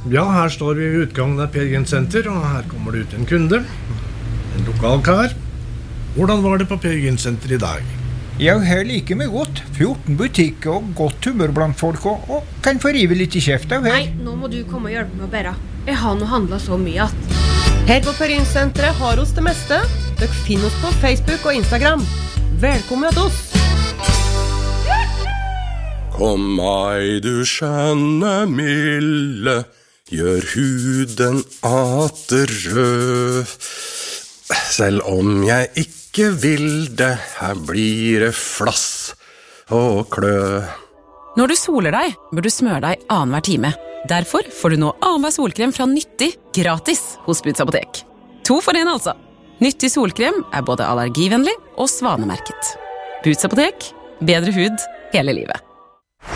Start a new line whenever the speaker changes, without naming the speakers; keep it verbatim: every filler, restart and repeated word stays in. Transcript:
Ja, her står vi ved utgangen av Per Gynt Senter, og her kommer det ut en kunde. En lokal kar. Hvordan var det på Per Gynt Senter i dag?
Ja, her liker vi godt. fjorten butikker og godt humør blant folk, og, og kan få rive litt i kjeft av her.
Nei, nå må du komme og hjelpe meg å bære. Jeg har nå handlet så mye at...
Her på Per Gynt Senteret har oss det meste. Dere finner oss på Facebook og Instagram. Velkommen til oss!
Kom meg, du skjønne milde, gjør huden atter rød. Selv om jeg ikke vil det, her blir det flass og klø.
Når du soler deg, bør du smøre deg annenhver time. Derfor får du nå annenhver solkrem fra Nyttig gratis hos Boots Apotek. To for en altså. Nyttig solkrem er både allergivennlig og svanemerket. Boots Apotek, bedre hud hele livet.